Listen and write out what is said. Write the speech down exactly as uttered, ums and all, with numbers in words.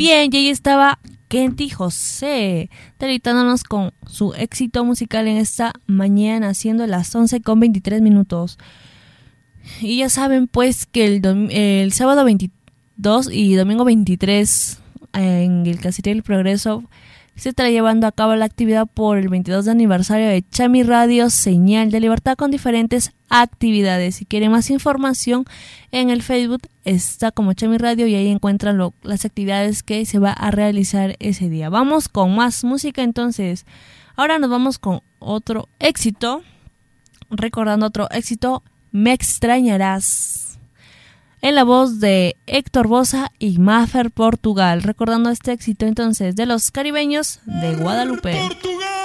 Bien, y ahí estaba Kenty José, deleitándonos con su éxito musical en esta mañana, siendo las once con veintitrés minutos. Y ya saben pues que el, dom- el sábado veintidós y domingo veintitrés en el Caserío del Progreso se estará llevando a cabo la actividad por el veintidós de aniversario de Chami Radio Señal de Libertad, con diferentes actividades. Si quieren más información, en el Facebook está como Chami Radio y ahí encuentran lo, las actividades que se va a realizar ese día. Vamos con más música entonces. Ahora nos vamos con otro éxito, recordando otro éxito, Me Extrañarás, en la voz de Héctor Boza y Maffer Portugal, recordando este éxito entonces de los caribeños de Guadalupe. Portugal.